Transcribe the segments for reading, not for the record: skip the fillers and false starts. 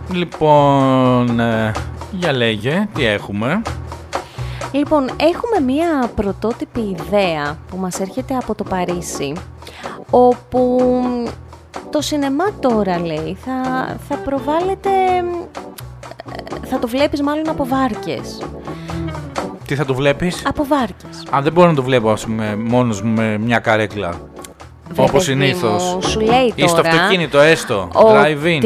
Λοιπόν, για λέγε, τι έχουμε? Λοιπόν, έχουμε μία πρωτότυπη ιδέα που μας έρχεται από το Παρίσι, όπου το σινεμά τώρα, λέει, θα προβάλλεται, θα το βλέπεις μάλλον από βάρκες. Τι θα το βλέπεις? Από βάρκες. Δεν μπορώ να το βλέπω, ας πούμε, μόνος μου με μια καρέκλα. Όπως συνήθως. Σου λέει τώρα, ή στο αυτοκίνητο έστω, drive-in.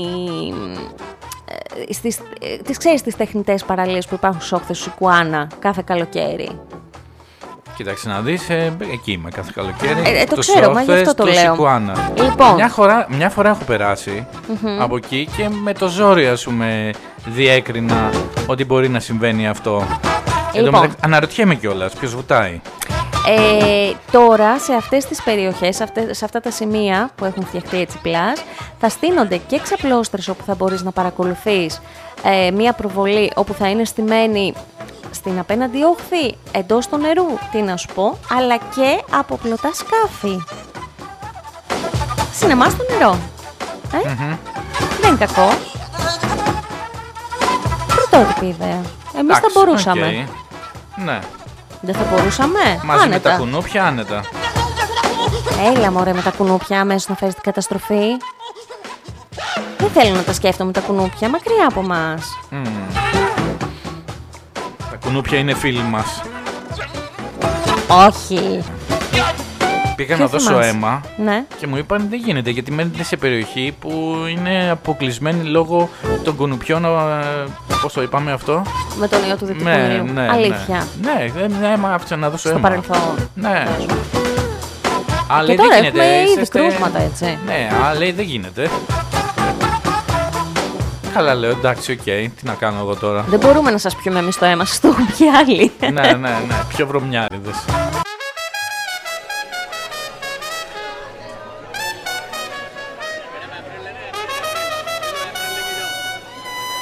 Ξέρεις τις τεχνητές παραλίες που υπάρχουν στις όχθες του Σικουάνα κάθε καλοκαίρι? Κοίταξε να δεις, εκεί είμαι κάθε καλοκαίρι. Το ξέρω, μα γι' αυτό το λέω. Σικουάνα. Λοιπόν. Μια φορά έχω περάσει από εκεί και με το ζόρι, ας πούμε, διέκρινα ότι μπορεί να συμβαίνει αυτό. Λοιπόν. Αναρωτιέμαι κιόλας, ποιος βουτάει. Τώρα σε αυτές τις περιοχές, σε αυτά τα σημεία που έχουν φτιαχτεί έτσι πλάζ, θα στείνονται και ξαπλώστρες όπου θα μπορείς να παρακολουθείς μία προβολή όπου θα είναι στημένη στην απέναντι όχθη, εντός του νερού, τι να σου πω, αλλά και από πλωτά σκάφη. Σινεμά στο νερό. Δεν είναι κακό. Πρωτότυπη ιδέα. Εμείς θα μπορούσαμε. Ναι. Δεν θα μπορούσαμε? Μαζί άνετα. Με τα κουνούπια, άνετα. Έλα μωρέ με τα κουνούπια, αμέσως να φέρεις την καταστροφή. Δεν θέλω να τα σκέφτομαι τα κουνούπια, μακριά από μας. Τα κουνούπια είναι φίλοι μας. Όχι. Πήγα να δώσω αίμα, ναι, και μου είπαν δεν γίνεται, γιατί μένετε σε περιοχή που είναι αποκλεισμένη λόγω των κουνουπιών. Πώς το είπαμε αυτό? Με τον ιό του Δυτικού Νείλου. Ναι, αλήθεια. Ναι, δεν άφησα να δώσω αίμα. Στο παρελθόν. Ναι. Αλλά και τώρα έχουμε ήδη κρούσματα, έτσι. Ναι, αλλά λέει δεν γίνεται. Καλά λέω, εντάξει, οκ, τι να κάνω εγώ τώρα. Δεν μπορούμε να σας πιούμε εμείς το αίμα σας, το έχουν πιει άλλοι. Ναι, πιο βρωμιάριδες.